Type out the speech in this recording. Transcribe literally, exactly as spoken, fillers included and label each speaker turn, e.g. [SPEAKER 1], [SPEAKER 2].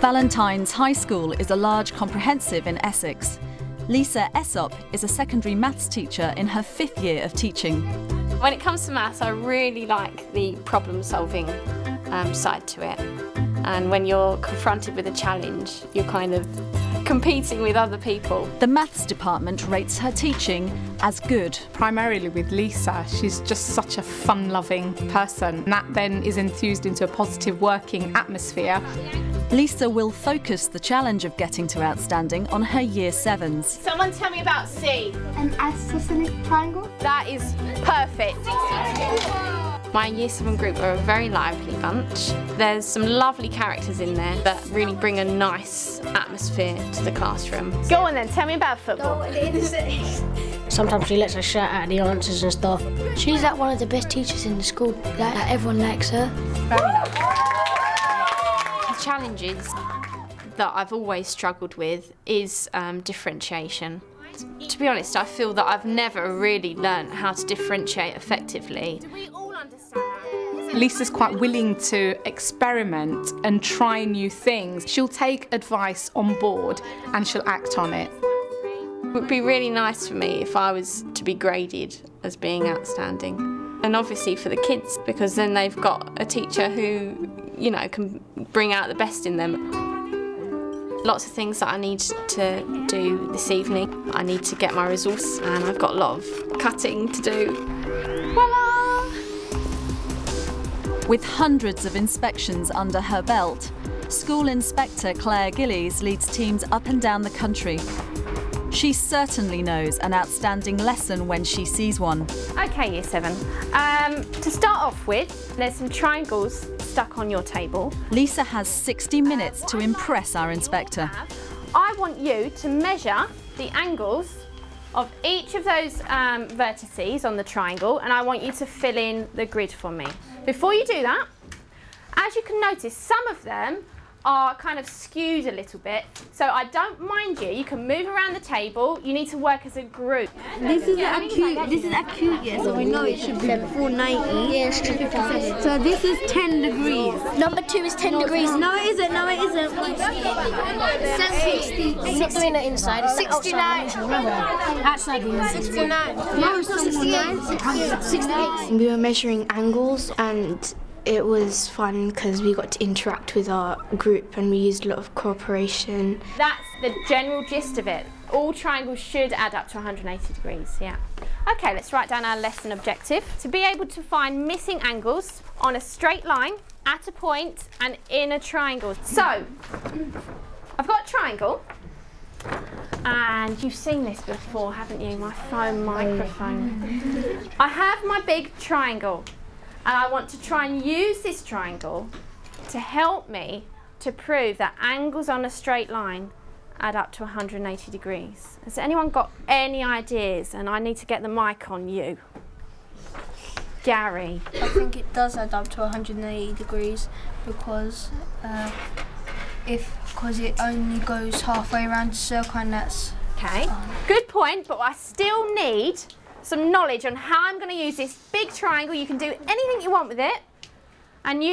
[SPEAKER 1] Valentine's High School is a large comprehensive in Essex. Lisa Essop is a secondary maths teacher in her fifth year of teaching.
[SPEAKER 2] When it comes to maths, I really like the problem-solving um, side to it. And when you're confronted with a challenge, you're kind of competing with other people.
[SPEAKER 1] The maths department rates her teaching as good.
[SPEAKER 3] Primarily with Lisa, she's just such a fun-loving person. And that then is enthused into a positive working atmosphere.
[SPEAKER 1] Lisa will focus the challenge of getting to outstanding on her year sevens.
[SPEAKER 2] Someone tell me about C.
[SPEAKER 4] An isosceles triangle?
[SPEAKER 2] That is perfect. My year seven group are a very lively bunch. There's some lovely characters in there that really bring a nice atmosphere to the classroom. Go on then, tell me about football.
[SPEAKER 5] Sometimes she lets us shout out the answers and stuff. She's like one of the best teachers in the school. Like, like everyone likes her.
[SPEAKER 2] Very nice. The challenges that I've always struggled with is um, differentiation. To be honest, I feel that I've never really learnt how to differentiate effectively. Do we all understand that?
[SPEAKER 3] Lisa's quite willing to experiment and try new things. She'll take advice on board and she'll act on it.
[SPEAKER 2] It would be really nice for me if I was to be graded as being outstanding. And obviously for the kids, because then they've got a teacher who, you know, can bring out the best in them. Lots of things that I need to do this evening. I need to get my resource and I've got a lot of cutting to do. Voila!
[SPEAKER 1] With hundreds of inspections under her belt, School Inspector Claire Gillies leads teams up and down the country. She certainly knows an outstanding lesson when she sees one.
[SPEAKER 2] Okay, year seven. Um, to start off with, there's some triangles stuck on your table.
[SPEAKER 1] Lisa has sixty minutes to impress our inspector.
[SPEAKER 2] I want you to measure the angles of each of those um, vertices on the triangle, and I want you to fill in the grid for me. Before you do that, as you can notice, some of them are kind of skewed a little bit, so I don't mind you. You can move around the table. You need to work as a group.
[SPEAKER 4] This is acute. This is acute, yeah, so we know it should be before ninety.
[SPEAKER 5] Yeah, it's triple perfect.
[SPEAKER 4] So this is ten degrees.
[SPEAKER 5] Number two is ten degrees.
[SPEAKER 4] No, it isn't. No, it isn't.
[SPEAKER 5] sixty. I'm not doing it inside. It's
[SPEAKER 4] sixty-nine.
[SPEAKER 5] Outside.
[SPEAKER 4] sixty-nine. No, it's not sixty-nine. sixty-eight.
[SPEAKER 6] We were measuring angles and it was fun because we got to interact with our group and we used a lot of cooperation.
[SPEAKER 2] That's the general gist of it. All triangles should add up to one hundred eighty degrees, yeah. Okay, let's write down our lesson objective. To be able to find missing angles on a straight line, at a point, and in a triangle. So, I've got a triangle, and you've seen this before, haven't you? My phone microphone. I have my big triangle. And I want to try and use this triangle to help me to prove that angles on a straight line add up to one hundred eighty degrees. Has anyone got any ideas? And I need to get the mic on you. Gary.
[SPEAKER 7] I think it does add up to one hundred eighty degrees because uh, if because it only goes halfway around the circle, and that's
[SPEAKER 2] Okay, good point, but I still need some knowledge on how I'm going to use this big triangle. You can do anything you want with it, and you